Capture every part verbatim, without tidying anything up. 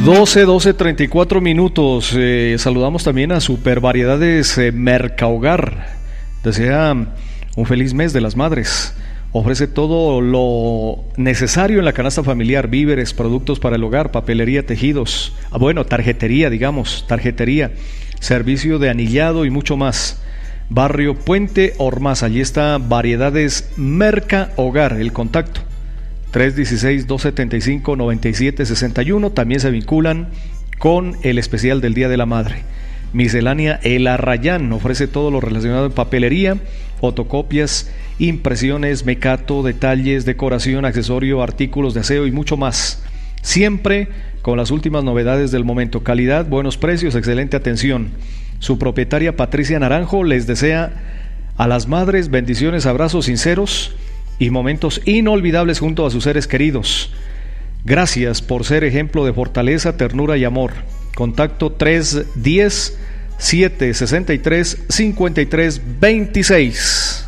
doce, doce, treinta y cuatro minutos. Eh, saludamos también a Super Variedades eh, Mercahogar. Desea un feliz mes de las madres. Ofrece todo lo necesario en la canasta familiar: víveres, productos para el hogar, papelería, tejidos, ah, bueno, tarjetería, digamos, tarjetería, servicio de anillado y mucho más. Barrio Puente Ormaza, allí está Variedades Mercahogar. El contacto tres uno seis, dos siete cinco, nueve siete seis uno. También se vinculan con el especial del Día de la Madre. Miscelánea El Arrayán ofrece todo lo relacionado en papelería, fotocopias, impresiones, mecato, detalles, decoración, accesorio, artículos de aseo y mucho más. Siempre con las últimas novedades del momento. Calidad, buenos precios, excelente atención. Su propietaria Patricia Naranjo les desea a las madres bendiciones, abrazos sinceros y momentos inolvidables junto a sus seres queridos. Gracias por ser ejemplo de fortaleza, ternura y amor. Contacto tres uno cero, siete seis tres, cinco tres dos seis.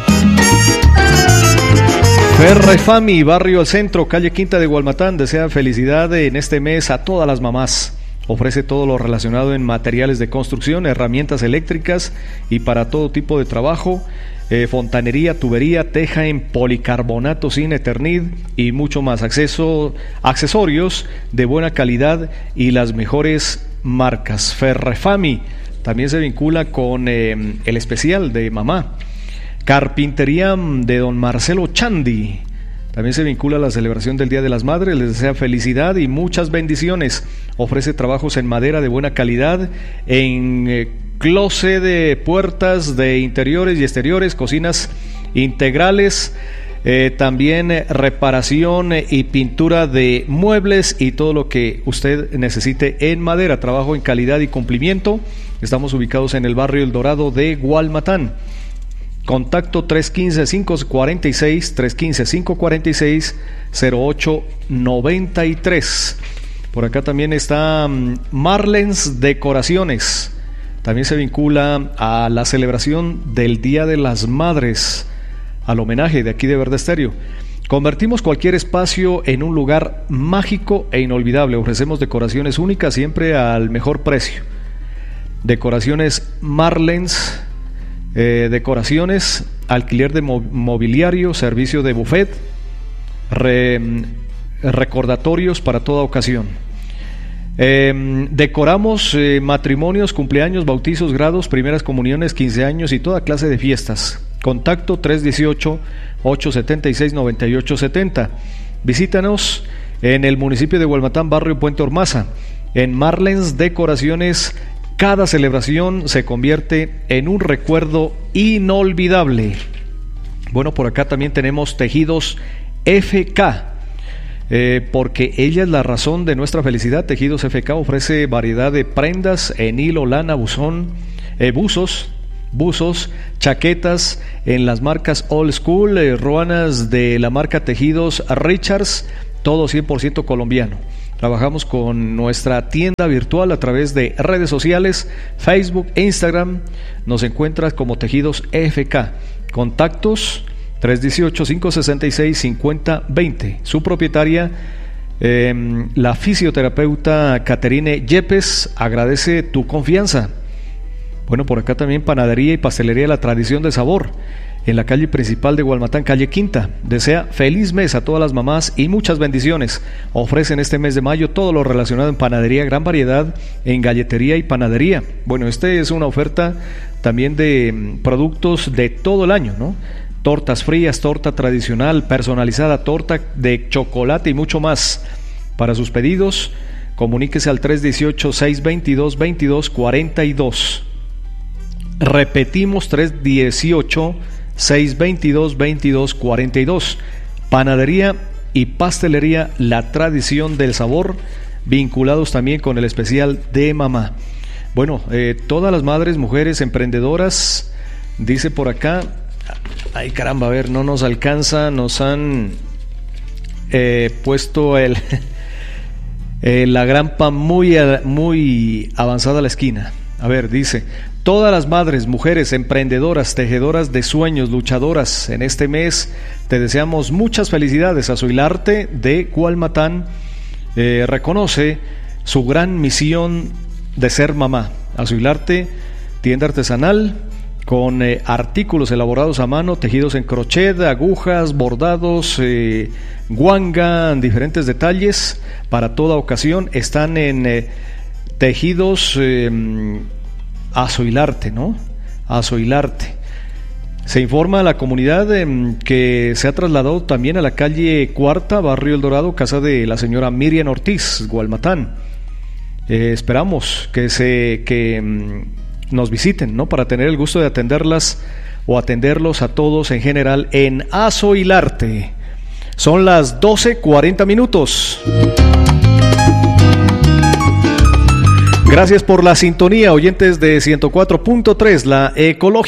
Ferrefami, Barrio El Centro, calle Quinta de Gualmatán, desea felicidad en este mes a todas las mamás. Ofrece todo lo relacionado en materiales de construcción, herramientas eléctricas y para todo tipo de trabajo. Eh, fontanería, tubería, teja en policarbonato sin Eternit y mucho más. Acceso, accesorios de buena calidad y las mejores marcas. Ferrefami también se vincula con eh, el especial de mamá. Carpintería de don Marcelo Chandi también se vincula a la celebración del Día de las Madres. Les desea felicidad y muchas bendiciones. Ofrece trabajos en madera de buena calidad, en eh, closet de puertas de interiores y exteriores, cocinas integrales, eh, también eh, reparación eh, y pintura de muebles y todo lo que usted necesite en madera. Trabajo en calidad y cumplimiento. Estamos ubicados en el barrio El Dorado de Gualmatán. Contacto tres uno cinco, cinco cuatro seis, tres uno cinco, cinco cuatro seis, cero ocho nueve tres. Por acá también está Marlens Decoraciones. También se vincula a la celebración del Día de las Madres, al homenaje de aquí de Verde Estéreo. Convertimos cualquier espacio en un lugar mágico e inolvidable. Ofrecemos decoraciones únicas siempre al mejor precio. Decoraciones Marlens, eh, decoraciones, alquiler de mo- mobiliario, servicio de buffet, re, recordatorios para toda ocasión. Eh, decoramos eh, matrimonios, cumpleaños, bautizos, grados, primeras comuniones, quince años y toda clase de fiestas. Contacto tres uno ocho, ocho siete seis, nueve ocho siete cero. Visítanos en el municipio de Gualmatán, barrio Puente Ormaza. En Marlens Decoraciones, cada celebración se convierte en un recuerdo inolvidable. Bueno, por acá también tenemos Tejidos F K. Eh, porque ella es la razón de nuestra felicidad. Tejidos F K ofrece variedad de prendas en hilo, lana, buzón, eh, buzos, buzos, chaquetas en las marcas Old School, eh, ruanas de la marca Tejidos Richards, todo cien por ciento colombiano. Trabajamos con nuestra tienda virtual a través de redes sociales, Facebook e Instagram. Nos encuentras como Tejidos F K. Contactos tres uno ocho, cinco seis seis, cinco cero dos cero. Su propietaria, eh, la fisioterapeuta Caterine Yepes, agradece tu confianza. Bueno, por acá también Panadería y Pastelería La Tradición de Sabor, en la calle principal de Gualmatán, calle Quinta. Desea feliz mes a todas las mamás y muchas bendiciones. Ofrecen este mes de mayo todo lo relacionado en panadería, gran variedad en galletería y panadería. Bueno, este es una oferta también de productos de todo el año, ¿no? Tortas frías, torta tradicional, personalizada, torta de chocolate y mucho más. Para sus pedidos, comuníquese al tres uno ocho, seis dos dos, veintidós cuarenta y dos. Repetimos, tres uno ocho, seis dos dos, veintidós cuarenta y dos. Panadería y Pastelería La Tradición del Sabor, vinculados también con el especial de mamá. Bueno, eh, todas las madres, mujeres emprendedoras, dice por acá. Ay, caramba, a ver, no nos alcanza, nos han eh, puesto el, eh, la grampa muy, muy avanzada a la esquina. A ver, dice: todas las madres, mujeres, emprendedoras, tejedoras de sueños, luchadoras, en este mes te deseamos muchas felicidades. Azuilarte de Gualmatán eh, reconoce su gran misión de ser mamá. Azoilarte, tienda artesanal con eh, artículos elaborados a mano, tejidos en crochet, agujas, bordados, eh, guanga, diferentes detalles para toda ocasión. Están en eh, tejidos eh, Azoilarte, ¿no? Azoilarte. Se informa a la comunidad eh, que se ha trasladado también a la calle Cuarta, Barrio El Dorado, casa de la señora Miriam Ortiz, Gualmatán. Eh, esperamos que se que mm, nos visiten, ¿no? Para tener el gusto de atenderlas o atenderlos a todos en general en Azoilarte. Son las doce cuarenta minutos. Gracias por la sintonía, oyentes de ciento cuatro punto tres, la ecológica.